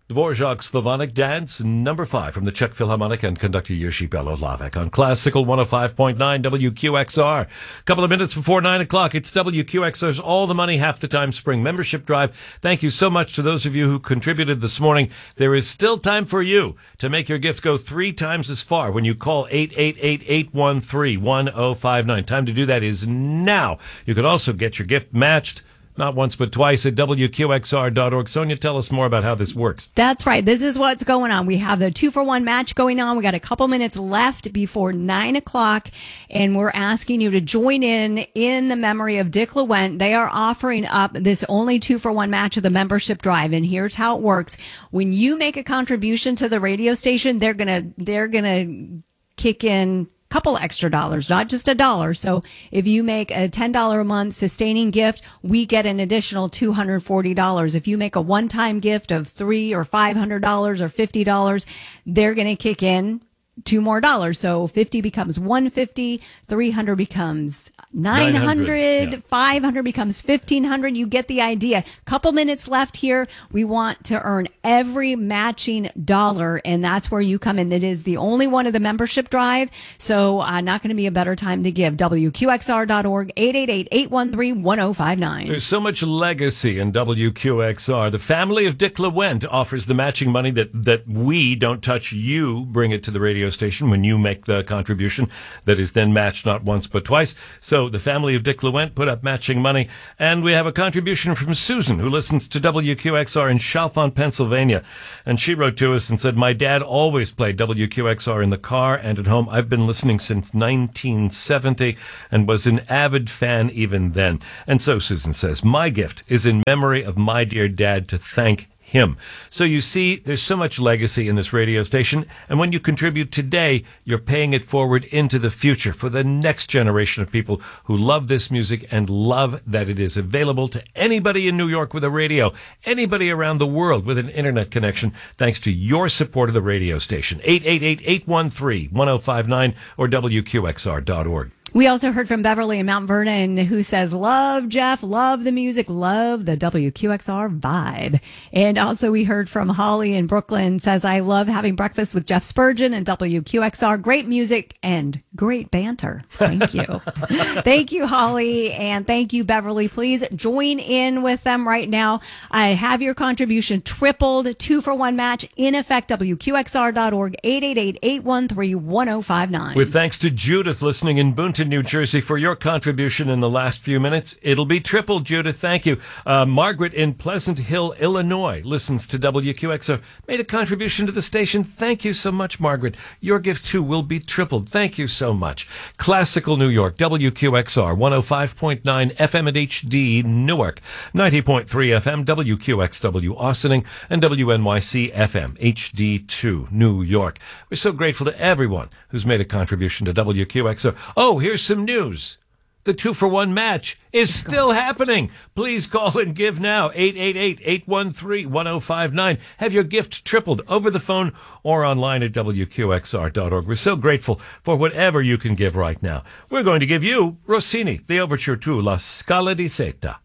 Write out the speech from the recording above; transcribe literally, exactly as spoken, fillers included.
Dvorak Slavonic Dance, number five from the Czech Philharmonic and conductor Jiří Belohlavek on Classical one oh five point nine W Q X R. Couple of minutes before nine o'clock, it's W Q X R's All the Money, Half the Time Spring Membership Drive. Thank you so much to those of you who contributed this morning. There is still time for you to make your gift go three times as far when you call eight eight eight, eight one three, one oh five nine. Time to do that is now. You can also get your gift matched not once, but twice at W Q X R dot org. Sonia, tell us more about how this works. That's right. This is what's going on. We have the two-for-one match going on. We got a couple minutes left before nine o'clock, and we're asking you to join in in the memory of Dick LeWent. They are offering up this only two-for-one match of the membership drive, and here's how it works. When you make a contribution to the radio station, they're gonna they're gonna kick in couple extra dollars, not just a dollar. So if you make a ten dollars a month sustaining gift, we get an additional two hundred forty dollars. If you make a one-time gift of three or five hundred dollars or fifty dollars, they're going to kick in two more dollars. So fifty becomes one hundred fifty, three hundred becomes nine hundred, nine hundred yeah. five hundred becomes fifteen hundred. You get the idea. Couple minutes left here. We want to earn every matching dollar, and that's where you come in. It is the only one of the membership drive, so uh, not going to be a better time to give. W Q X R dot org, eight eight eight, eight one three, one oh five nine. There's so much legacy in W Q X R. The family of Dick LeWent offers the matching money that, that we don't touch. You bring it to the radio station when you make the contribution that is then matched not once but twice. So the family of Dick LeWent put up matching money, and we have a contribution from Susan, who listens to W Q X R in Chalfont, Pennsylvania, and she wrote to us and said, my dad always played W Q X R in the car and at home. I've been listening since nineteen seventy and was an avid fan even then. And so Susan says, my gift is in memory of my dear dad to thank him. So you see, there's so much legacy in this radio station, and when you contribute today, you're paying it forward into the future for the next generation of people who love this music and love that it is available to anybody in New York with a radio, anybody around the world with an internet connection, thanks to your support of the radio station. eight eight eight, eight one three, one oh five nine or W Q X R dot org. We also heard from Beverly in Mount Vernon, who says, love Jeff, love the music, love the W Q X R vibe. And also we heard from Holly in Brooklyn, says, I love having breakfast with Jeff Spurgeon and W Q X R. Great music and great banter. Thank you. Thank you, Holly. And thank you, Beverly. Please join in with them right now. I have your contribution tripled, two for one match in effect, W Q X R dot org, eight eight eight, eight one three, one oh five nine. With thanks to Judith listening in Boonton, New Jersey, for your contribution in the last few minutes. It'll be triple, Judith. Thank you. Uh, Margaret in Pleasant Hill, Illinois, listens to W Q X R, made a contribution to the station. Thank you so much, Margaret. Your gift, too, will be tripled. Thank you so much. Classical New York, W Q X R, one oh five point nine F M at H D, Newark, ninety point three F M, W Q X W, Austining, and W N Y C F M, H D two, New York. We're so grateful to everyone who's made a contribution to W Q X R. Oh, here's some news. The two-for-one match is still happening. Please call and give now. eight eight eight, eight one three, one oh five nine. Have your gift tripled over the phone or online at W Q X R dot org. We're so grateful for whatever you can give right now. We're going to give you Rossini, the overture to La Scala di Seta.